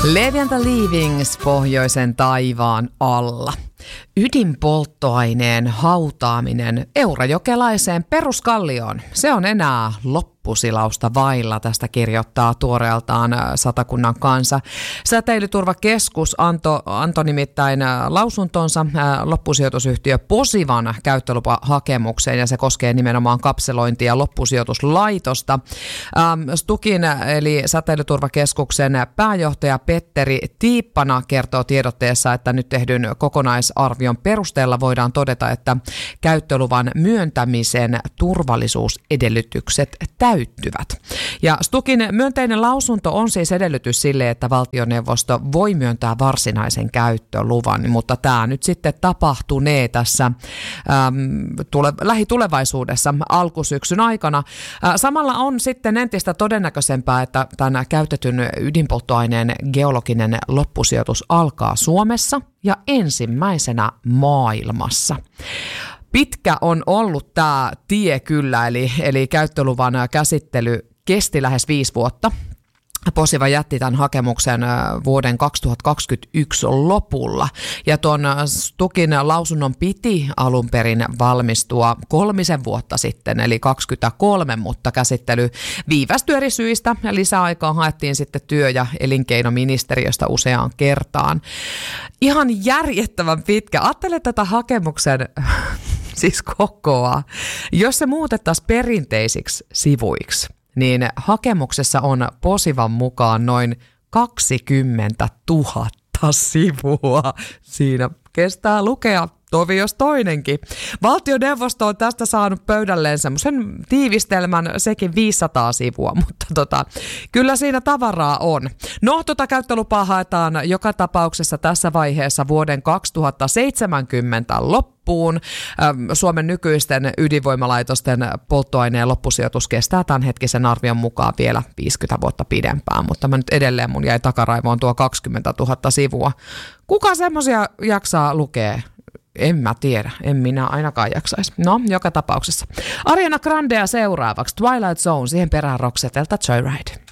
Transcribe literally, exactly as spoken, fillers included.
Levi and the Leavings pohjoisen taivaan alla. Ydinpolttoaineen hautaaminen eurajokelaiseen peruskallioon. Se on enää loppusilausta vailla, tästä kirjoittaa tuoreeltaan Satakunnan Kansa. Säteilyturvakeskus antoi, antoi nimittäin lausuntonsa loppusijoitusyhtiö Posivan käyttölupahakemukseen, ja se koskee nimenomaan kapselointia ja loppusijoituslaitosta. Stukin eli Säteilyturvakeskuksen pääjohtaja Petteri Tiippana kertoo tiedotteessa, että nyt tehdyn kokonaisarvion perusteella voidaan todeta, että käyttöluvan myöntämisen turvallisuusedellytykset täyttyvät. Ja Stukin myönteinen lausunto on siis edellytys sille, että valtioneuvosto voi myöntää varsinaisen käyttöluvan, mutta tämä nyt sitten tapahtunee tässä äm, tule, lähitulevaisuudessa alkusyksyn aikana. Ä, samalla on sitten entistä todennäköisempää, että tämän käytetyn ydinpolttoaineen geologinen loppusijoitus alkaa Suomessa ja ensimmäisenä maailmassa. Pitkä on ollut tämä tie kyllä, eli, eli käyttöluvan käsittely kesti lähes viisi vuotta. Posiva jätti tämän hakemuksen vuoden kaksituhattakaksikymmentäyksi lopulla, ja tuon Stukin lausunnon piti alun perin valmistua kolmisen vuotta sitten, eli kaksikymmentäkolme, mutta käsittely viivästyi eri syistä, ja lisäaikaa haettiin sitten työ- ja elinkeinoministeriöstä useaan kertaan. Ihan järjettömän pitkä. Ajattele tätä hakemuksen siis kokoa. Jos se muutettaisiin perinteisiksi sivuiksi, niin hakemuksessa on Posivan mukaan noin kaksikymmentätuhatta sivua. Siinä kestää lukea tovi jos toinenkin. Valtioneuvosto on tästä saanut pöydälleen semmoisen tiivistelmän, sekin viisisataa sivua, mutta tota, kyllä siinä tavaraa on. No, tota käyttölupaa haetaan joka tapauksessa tässä vaiheessa vuoden kaksituhattaseitsemänkymmentä loppuun. Suomen nykyisten ydinvoimalaitosten polttoaineen loppusijoitus kestää tämänhetkisen arvion mukaan vielä viisikymmentä vuotta pidempään, mutta mä nyt edelleen mun jäi takaraivoon tuo kaksikymmentätuhatta sivua. Kuka semmoisia jaksaa lukea? En mä tiedä, en minä ainakaan jaksaisi. No, joka tapauksessa. Ariana Grandea seuraavaksi, Twilight Zone, siihen perään Roxetelta Joyride.